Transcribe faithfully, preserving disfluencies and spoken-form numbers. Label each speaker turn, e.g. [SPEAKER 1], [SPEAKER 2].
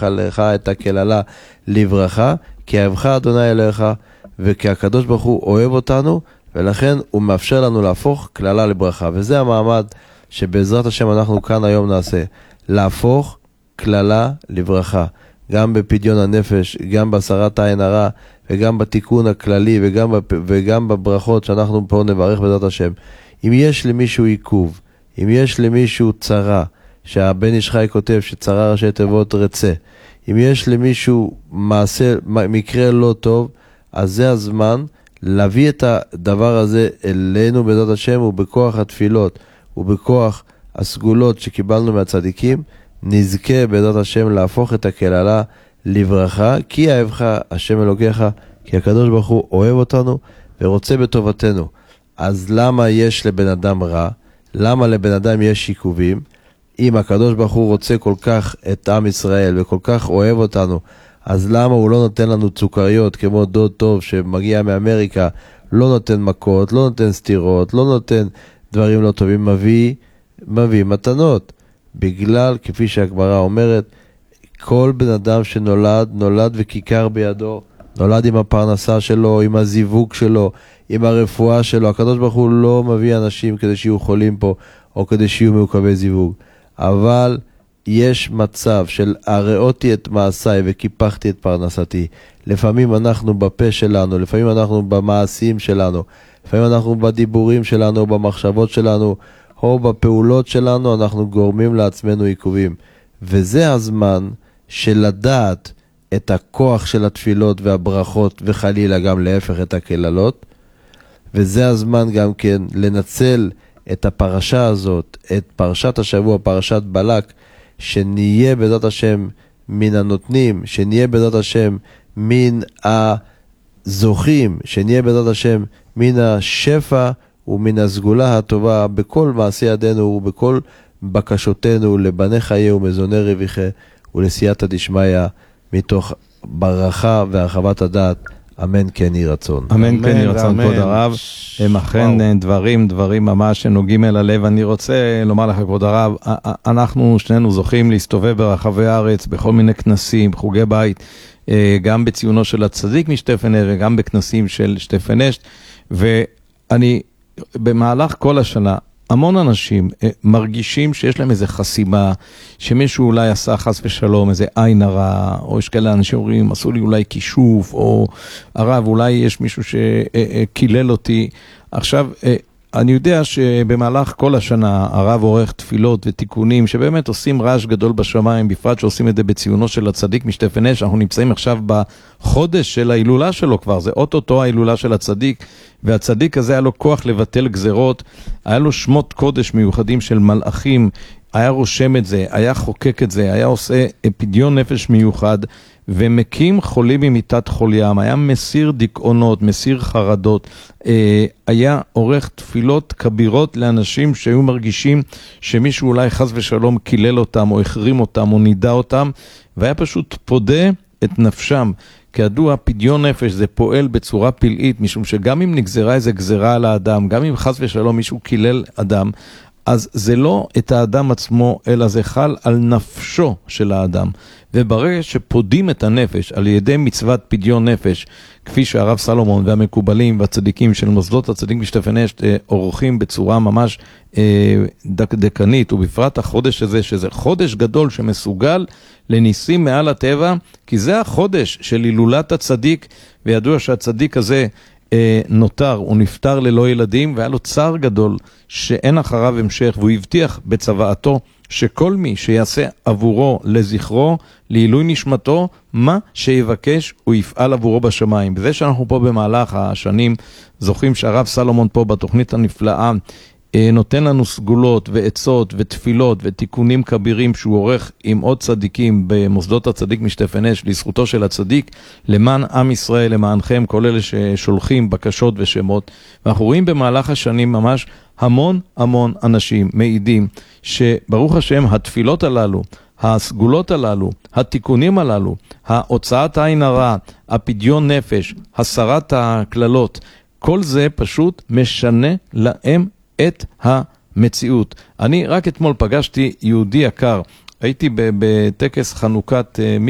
[SPEAKER 1] אוהביך לך את הקללה לברכה, כי אהבך אדוני אלוהיך, וכי הקדוש ברוך הוא אוהב אותנו, ולכן הוא מאפשר לנו להפוך קללה לברכה. וזה המעמד שבעזרת השם אנחנו כאן היום נעשה, להפוך קללה לברכה. גם בפדיון הנפש, גם בהסרת העין הרע, וגם בתיקון הכללי, וגם, וגם בברכות שאנחנו פה נברך בעזרת השם. אם יש למישהו עיכוב, אם יש למישהו צרה, שהבן איש חי כותב שצרה ראשי תיבות רצה, אם יש למישהו מעשה, מקרה לא טוב, אז זה הזמן להביא את הדבר הזה אלינו בעזרת השם, ובכוח התפילות, ובכוח הסגולות שקיבלנו מהצדיקים, נזכה בעזרת השם להפוך את הקללה לברכה, כי אהבך השם אלוקיך, כי הקדוש ברוך הוא אוהב אותנו ורוצה בטובתנו. אז למה יש לבן אדם רע? למה לבן אדם יש עיכובים? אם הקדוש ברוך הוא רוצה כל כך את עם ישראל וכל כך אוהב אותנו, אז למה הוא לא נותן לנו צוקריות כמו דוד טוב שמגיע מאמריקה, לא נותן מכות, לא נותן סתירות, לא נותן דברים לא טובים, מביא, מביא מתנות. בגלל, כפי שהגמרא אומרת, כל בן אדם שנולד, נולד וכיכר בידו, נולד עם הפרנסה שלו, עם הזיווג שלו, עם הרפואה שלו. הקדוש ברוך הוא לא מביא אנשים כדי שיהיו חולים פה, או כדי שיהיו מעוכבי זיווג. אבל יש מצב של הראותי את מעשיי וקיפחתי את פרנסתי. לפעמים אנחנו בפה שלנו, לפעמים אנחנו במעשים שלנו, לפעמים אנחנו בדיבורים שלנו, או במחשבות שלנו, או בפעולות שלנו, אנחנו גורמים לעצמנו עיכובים. וזה הזמן של לדעת את הכוח של התפילות והברכות, וחלילה גם להפך את הקללות. וזה הזמן גם כן לנצל את הפרשה הזאת, את פרשת השבוע, פרשת בלק, שנהיה בעזרת השם מן הנותנים, שנהיה בעזרת השם מן הזוכים, שנהיה בעזרת השם מן השפע ומן הסגולה הטובה בכל מעשי ידינו ובכל בקשותינו לבני חיי ומזוני רוויחה ולסייעתא דשמיא, מתוך ברכה והרחבת הדעת. אמן כן יהי רצון.
[SPEAKER 2] אמן כן יהי רצון, כבוד הרב. הם אכן דברים, דברים ממש שנוגעים אל הלב. אני רוצה לומר לך, כבוד הרב, אנחנו שנינו זוכים להסתובב ברחבי הארץ, בכל מיני כנסים, חוגי בית, גם בציונו של הצדיק משטפן אשת, וגם בכנסים של שטפן אשת, ואני במהלך כל השנה, המון אנשים מרגישים שיש להם איזו חסימה, שמישהו אולי עשה חס ושלום, איזה עין הרע, או יש כאלה אנשים אומרים, עשו לי אולי כישוף, או הרב, אולי יש מישהו שקילל אותי. עכשיו, אני יודע שבמהלך כל השנה הרב עורך תפילות ותיקונים שבאמת עושים רעש גדול בשמיים, בפרט שעושים את זה בציונו של הצדיק משטפן אשת. אנחנו נמצאים עכשיו בחודש של ההילולה שלו כבר, זה אוטוטו ההילולה של הצדיק, והצדיק הזה היה לו כוח לבטל גזרות, היה לו שמות קודש מיוחדים של מלאכים, היה רושם את זה, היה חוקק את זה, היה עושה פדיון נפש מיוחד, ומקים חולים ממיטת חול ים, היה מסיר דיכאונות, מסיר חרדות, היה עורך תפילות כבירות לאנשים שהיו מרגישים שמישהו אולי חס ושלום קילל אותם, או החרים אותם, או נידע אותם, והיה פשוט פודה את נפשם. כידוע, פדיון נפש זה פועל בצורה פלאית, משום שגם אם נגזרה איזה גזרה על האדם, גם אם חס ושלום מישהו קילל אדם, אז זה לא את האדם עצמו, אלא זה חל על נפשו של האדם. וברגע שפודים את הנפש על ידי מצוות פדיון נפש, כפי שהרב סלומון והמקובלים והצדיקים של מוסדות הצדיק משטפן אשת עורכים בצורה ממש דקדקנית, ובפרט החודש הזה, שזה חודש גדול שמסוגל לניסים מעל הטבע, כי זה החודש של הילולת הצדיק, וידוע שהצדיק הזה נותר, הוא נפטר ללא ילדים, והיה לו צער גדול שאין אחריו המשך, והוא הבטיח בצוואתו שכל מי שיעשה עבורו לזכרו, לעילוי נשמתו, מה שיבקש הוא יפעל עבורו בשמיים. בזה שאנחנו פה במהלך השנים זוכים שהרב סלומון פה בתוכנית הנפלאה נותן לנו סגולות ועצות ותפילות ותיקונים כבירים שהוא עורך עם עוד צדיקים במוסדות הצדיק משטפן אשת לזכותו של הצדיק, למען עם ישראל, למענכם, כל אלה ששולחים בקשות ושמות. ואנחנו רואים במהלך השנים ממש המון המון אנשים מעידים שברוך השם התפילות הללו, הסגולות הללו, התיקונים הללו, ההוצאת העין הרע, הפדיון נפש, הסרת הכללות, כל זה פשוט משנה להם את המציאות. אני רק אתמול פגשתי יהודי יקר, הייתי בטקס חנוכת